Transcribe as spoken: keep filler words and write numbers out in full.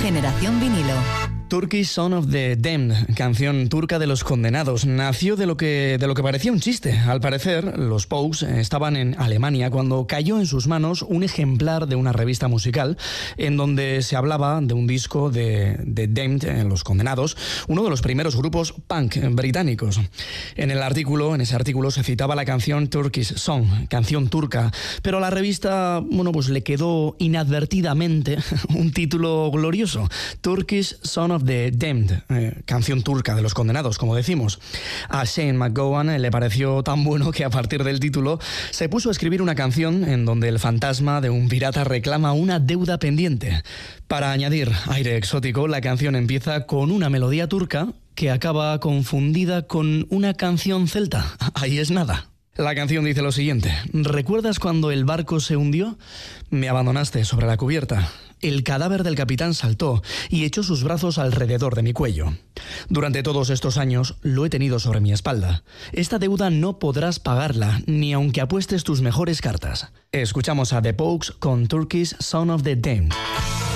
Generación Vinilo. Turkish Son of the Damned, canción turca de los condenados, nació de lo que de lo que parecía un chiste. Al parecer, los Pogues estaban en Alemania cuando cayó en sus manos un ejemplar de una revista musical en donde se hablaba de un disco de, de Damned, los condenados, uno de los primeros grupos punk británicos. En el artículo, en ese artículo se citaba la canción Turkish Song, canción turca, pero a la revista, bueno, pues le quedó inadvertidamente un título glorioso, Turkish Son of the Damned, eh, canción turca de los condenados, como decimos. A Shane McGowan eh, le pareció tan bueno que a partir del título se puso a escribir una canción en donde el fantasma de un pirata reclama una deuda pendiente. Para añadir aire exótico, la canción empieza con una melodía turca que acaba confundida con una canción celta. Ahí es nada. La canción dice lo siguiente: ¿recuerdas cuando el barco se hundió? Me abandonaste sobre la cubierta. El cadáver del capitán saltó y echó sus brazos alrededor de mi cuello. Durante todos estos años lo he tenido sobre mi espalda. Esta deuda no podrás pagarla, ni aunque apuestes tus mejores cartas. Escuchamos a The Pogues con Turkish Son of the Damned.